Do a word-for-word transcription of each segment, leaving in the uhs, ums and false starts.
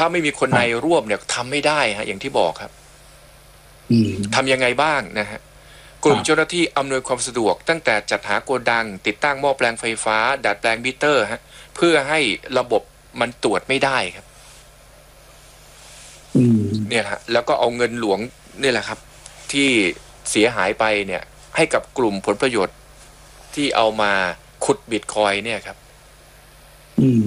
ถ้าไม่มีคนในร่วมเนี่ยทำไม่ได้ฮะอย่างที่บอกครับทำยังไงบ้างนะฮะกลุ่มเจ้าหน้าที่อำนวยความสะดวกตั้งแต่จัดหาโกดังติดตั้งหม้อแปลงไฟฟ้าดัดแปลงมิเตอร์ฮะเพื่อให้ระบบมันตรวจไม่ได้ครับเนี่ยฮะแล้วก็เอาเงินหลวงนี่แหละครับที่เสียหายไปเนี่ยให้กับกลุ่มผลประโยชน์ที่เอามาขุดบิตคอยเนี่ยครับอืม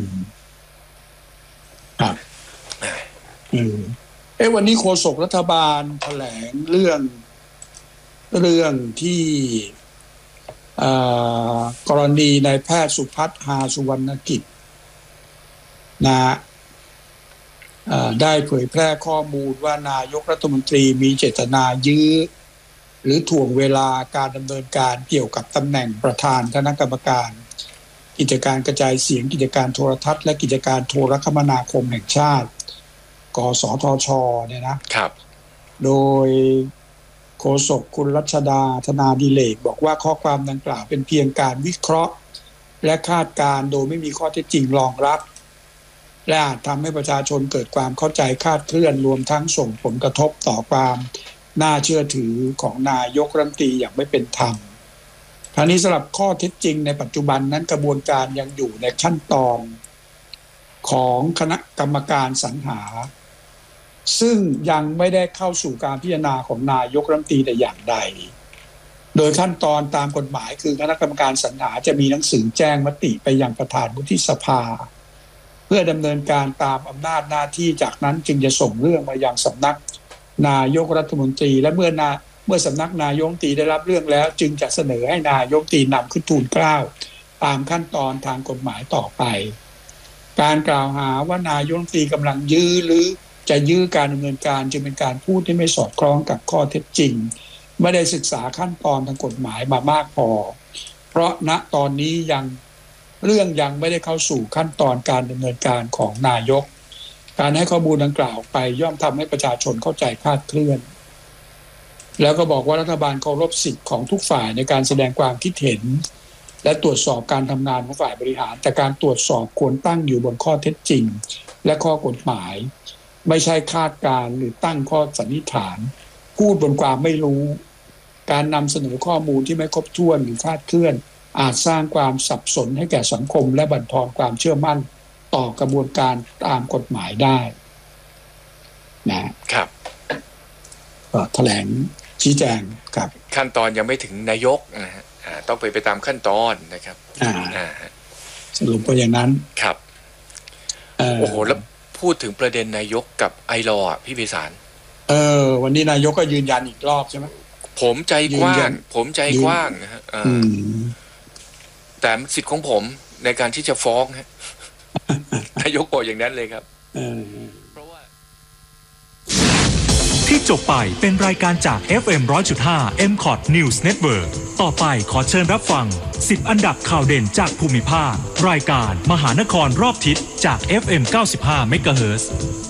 ครับอืมเอ้วันนี้โฆษกรัฐบาลแถลงเรื่องเรื่องที่กรณีนายแพทย์สุพัฒน์ หาสุวรรณกิจนะได้เผยแพร่ข้อมูลว่านายกรัฐมนตรีมีเจตนายื้อหรือถ่วงเวลาการดำเนินการเกี่ยวกับตำแหน่งประธานคณะกรรมการกิจการกระจายเสียงกิจการโทรทัศน์และกิจการโทรคมนาคมแห่งชาติกสทช.เนี่ยนะครับโดยโฆษกคุณรัชดาธนาดิเลกบอกว่าข้อความดังกล่าวเป็นเพียงการวิเคราะห์และคาดการณ์โดยไม่มีข้อเท็จจริงรองรับและอาจทำให้ประชาชนเกิดความเข้าใจคลาดเคลื่อนรวมทั้งส่งผลกระทบต่อความน่าเชื่อถือของนายกรัฐมนตรีอย่างไม่เป็นธรรมทางนี้สำหรับข้อเท็จจริงในปัจจุบันนั้นกระบวนการยังอยู่ในขั้นตอนของคณะกรรมการสรรหาซึ่งยังไม่ได้เข้าสู่การพิจารณาของนายกรัฐมนตรีแต่อย่างใดโดยขั้นตอนตามกฎหมายคือคณะกรรมการสรรหาจะมีหนังสือแจ้งมติไปยังประธานวุฒิสภาเพื่อดำเนินการตามอำนาจหน้าที่จากนั้นจึงจะส่งเรื่องมายังสำนักนายกรัฐมนตรีและเมื่อนาเมื่อสำนักนายกรัฐมนตรีได้รับเรื่องแล้วจึงจะเสนอให้นายกรัฐมนตรีนำขึ้นทูลเกล้าตามขั้นตอนทางกฎหมายต่อไปการกล่าวหาว่านายกรัฐมนตรีกำลังยื้อหรือจะยื้อการดำเนินการจึงเป็นการพูดที่ไม่สอดคล้องกับข้อเท็จจริงไม่ได้ศึกษาขั้นตอนทางกฎหมายมามากพอเพราะณตอนนี้ยังเรื่องยังไม่ได้เข้าสู่ขั้นตอนการดำเนินการของนายกการให้ข้อมูลดังกล่าวไปย่อมทำให้ประชาชนเข้าใจคลาดเคลื่อนแล้วก็บอกว่ารัฐบาลเคารพสิทธิ์ของทุกฝ่ายในการแสดงความคิดเห็นและตรวจสอบการทำงานของฝ่ายบริหารแต่การตรวจสอบควรตั้งอยู่บนข้อเท็จจริงและข้อกฎหมายไม่ใช่คาดการณ์หรือตั้งข้อสันนิษฐานพูดบนความไม่รู้การนำเสนอข้อมูลที่ไม่ครบถ้วนหรือคลาดเคลื่อนอาจสร้างความสับสนให้แก่สังคมและบั่นทอนความเชื่อมั่นต่อกระบวนการตามกฎหมายได้นะครับก็แถลงชี้แจงครับขั้นตอนยังไม่ถึงนายกนะฮะต้องไปไปตามขั้นตอนนะครับสรุปว่าอย่างนั้นครับโอ้โหแล้วพูดถึงประเด็นนายกกับไอรออ่ะพี่พิสารเออวันนี้นายกก็ยืนยันอีกรอบใช่ไหมผมใจกว้างผมใจกว้างนะฮะแต่สิทธิ์ของผมในการที่จะฟ้องฮะนายกบอกอย่างนั้นเลยครับเพราะว่าที่จบไปเป็นรายการจาก เอฟ เอ็ม หนึ่งร้อยจุดห้า เอ็ม คอท News Network ต่อไปขอเชิญรับฟังสิบอันดับข่าวเด่นจากภูมิภาครายการมหานครรอบทิศจาก เอฟ เอ็ม เก้าสิบห้า เมกะเฮิรตซ์